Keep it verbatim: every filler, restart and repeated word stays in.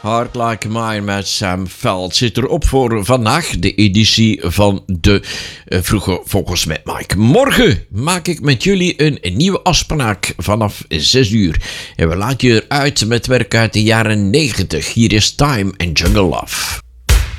Hard Like Mine met Sam Veld zit erop voor vandaag, de editie van de uh, Vroege Vogels met Mike. Morgen maak ik met jullie een, een nieuwe afspraak vanaf zes uur. En we laten je eruit met werk uit de jaren negentig. Hier is Time and Jungle Love.